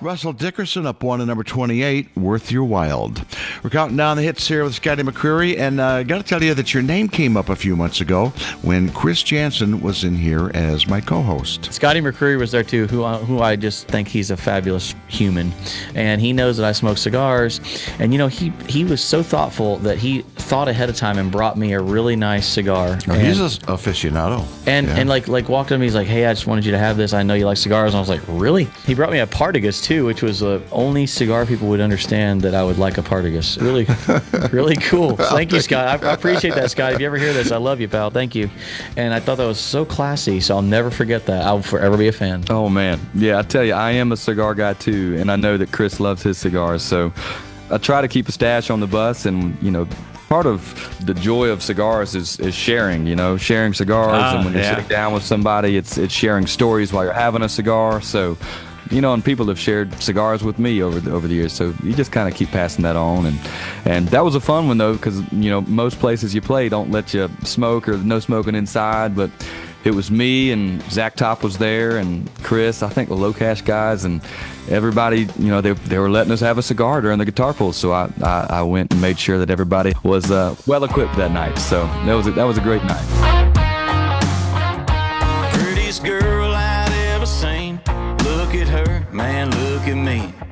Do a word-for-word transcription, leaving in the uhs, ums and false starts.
Russell Dickerson up one at number twenty-eight, Worth Your Wild. We're counting down the hits here with Scotty McCreery, and I uh, got to tell you that your name came up a few months ago when Chris Jansen was in here as my co-host. Scotty McCreery was there too, who I, who I just think he's a fabulous human, and he knows that I smoke cigars, and you know he he was so thoughtful that he thought ahead of time and brought me a really nice cigar. Oh, and, he's an aficionado, and yeah. and like like walked up to me, he's like, "Hey, I just wanted you to have this. I know you like cigars." And I was like, "Really?" He brought me a Partagas too, which was the only cigar people would understand that I would like a Partagas. Really, really cool. Thank you, Scott. I, I appreciate that, Scott. If you ever hear this, I love you, pal. Thank you. And I thought that was so classy, so I'll never forget that. I'll forever be a fan. Oh man, yeah, I tell you, I am a cigar guy too, and I know that Chris loves his cigars, so I try to keep a stash on the bus, and you know, part of the joy of cigars is, is sharing, you know, sharing cigars, ah, and when you're yeah. sitting down with somebody, it's it's sharing stories while you're having a cigar. So, you know, and people have shared cigars with me over the over the years, so you just kind of keep passing that on, and and that was a fun one though, because you know most places you play don't let you smoke or no smoking inside, but it was me and Zach Top was there and Chris, I think the Low Cash guys, and everybody, you know, they they were letting us have a cigar during the guitar pull. So I, I, I went and made sure that everybody was uh, well equipped that night. So that was a, that was a great night. Prettiest girl I'd ever seen. Look at her, man, look at me.